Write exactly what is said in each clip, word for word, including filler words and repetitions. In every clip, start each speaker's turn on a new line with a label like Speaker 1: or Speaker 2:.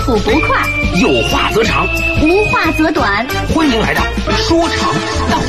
Speaker 1: 吐不快，
Speaker 2: 有话则长，
Speaker 1: 无话则短。
Speaker 2: 欢迎来到说长道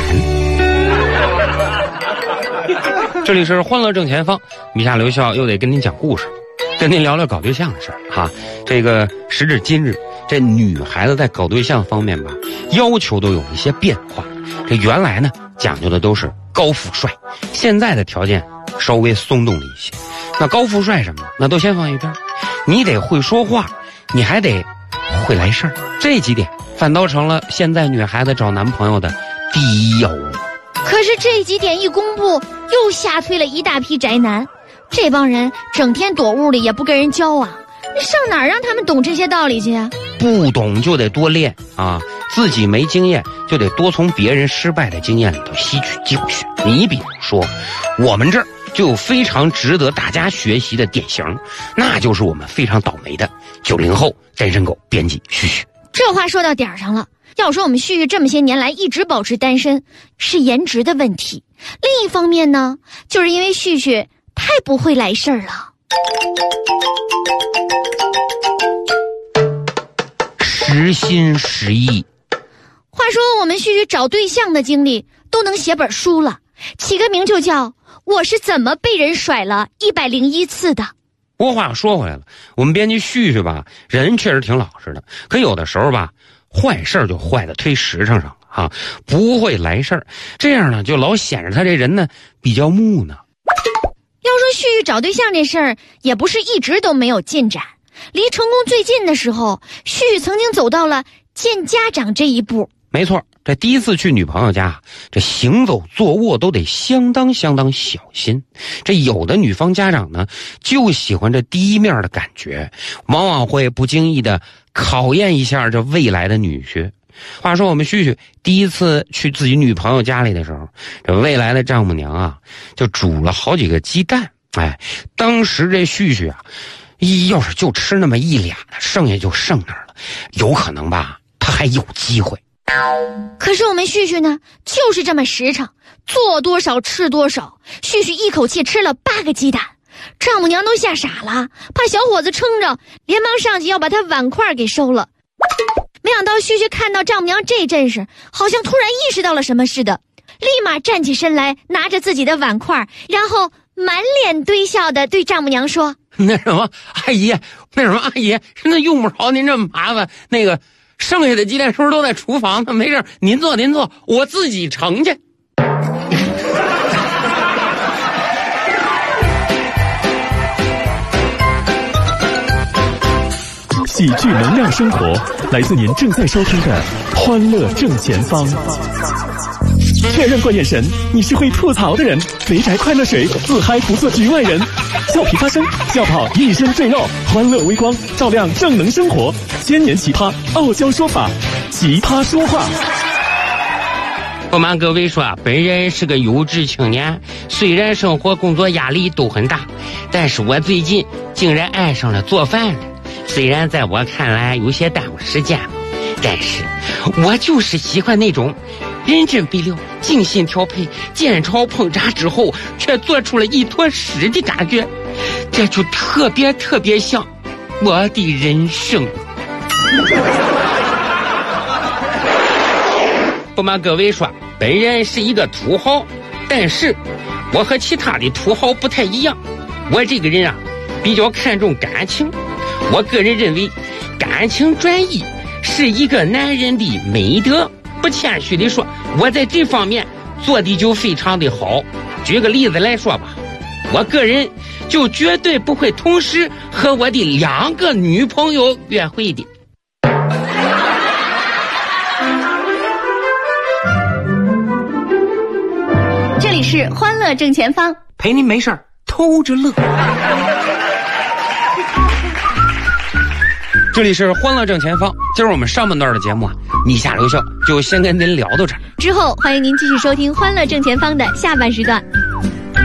Speaker 2: 短。
Speaker 3: 这里是欢乐正前方，米夏刘笑又得跟您讲故事，跟您聊聊搞对象的事儿哈。这个时至今日，这女孩子在搞对象方面吧，要求都有一些变化。这原来呢讲究的都是高富帅，现在的条件稍微松动了一些。那高富帅什么的，那都先放一边，你得会说话，你还得会来事儿，这几点反倒成了现在女孩子找男朋友的第一要务。
Speaker 4: 可是这几点一公布，又吓退了一大批宅男。这帮人整天躲屋里也不跟人交往，上哪儿让他们懂这些道理去啊？
Speaker 3: 不懂就得多练啊，自己没经验就得多从别人失败的经验里头吸取教训。你比如说，我们这儿就有非常值得大家学习的典型，那就是我们非常倒霉的九零后单身狗编辑旭旭。
Speaker 4: 这话说到点儿上了。要说我们旭旭这么些年来一直保持单身，是颜值的问题。另一方面呢，就是因为旭旭太不会来事儿了。
Speaker 3: 实心实意。
Speaker 4: 话说我们旭旭找对象的经历都能写本书了，起个名就叫我是怎么被人甩了一百零一次的。
Speaker 3: 不过话说回来了，我们编辑旭旭吧，人确实挺老实的，可有的时候吧，坏事就坏在推实诚上了哈，不会来事儿，这样呢就老显着他这人呢比较木讷。
Speaker 4: 要说旭旭找对象这事儿也不是一直都没有进展，离成功最近的时候，旭旭曾经走到了见家长这一步。
Speaker 3: 没错，这第一次去女朋友家，这行走坐卧都得相当相当小心。这有的女方家长呢就喜欢这第一面的感觉，往往会不经意的考验一下这未来的女婿。话说我们旭旭第一次去自己女朋友家里的时候，这未来的丈母娘啊就煮了好几个鸡蛋。哎，当时这旭旭啊要是就吃那么一俩的，剩下就剩那儿了，有可能吧他还有机会。
Speaker 4: 可是我们旭旭呢就是这么实诚，做多少吃多少。旭旭一口气吃了八个鸡蛋，丈母娘都吓傻了，怕小伙子撑着，连忙上去要把他碗筷给收了。没想到旭旭看到丈母娘这阵势，好像突然意识到了什么似的，立马站起身来，拿着自己的碗筷，然后满脸堆笑的对丈母娘说：
Speaker 3: 那什么阿姨，那什么阿姨，那用不着您这么麻烦，那个剩下的鸡蛋是不是都在厨房呢？没事，您坐您坐，我自己盛去。
Speaker 5: 喜剧能量生活，来自您正在收听的欢乐正前方。确认过眼神，你是会吐槽的人。肥宅快乐水，自嗨不做局外人。俏皮发声，笑跑一身赘肉，欢乐微光，照亮正能生活。千年奇葩，傲娇说法，奇葩说话。
Speaker 3: 不瞒各位说，本人是个优质青年，虽然生活工作压力都很大，但是我最近竟然爱上了做饭了。虽然在我看来有些耽误时间，但是我就是喜欢那种认真备料、精心调配、煎炒烹炸之后却做出了一坨屎的感觉，这就特别特别像我的人生。不瞒各位说，本人是一个土豪，但是我和其他的土豪不太一样，我这个人啊比较看重感情。我个人认为感情专一是一个男人的美德，不谦虚的说，我在这方面做的就非常的好。举个例子来说吧，我个人就绝对不会同时和我的两个女朋友约会的。
Speaker 1: 这里是欢乐正前方，
Speaker 2: 陪您没事偷着乐。
Speaker 3: 这里是欢乐正前方，今儿我们上半段的节目啊，米夏刘笑就先跟您聊到这儿，
Speaker 4: 之后欢迎您继续收听欢乐正前方的下半时段。